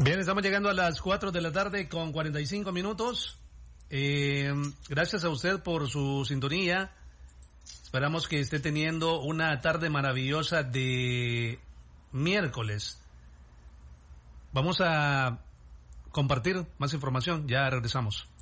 Bien, estamos llegando a las 4 de la tarde con 45 minutos. Gracias a usted por su sintonía. Esperamos que esté teniendo una tarde maravillosa de miércoles. Vamos a compartir más información, ya regresamos.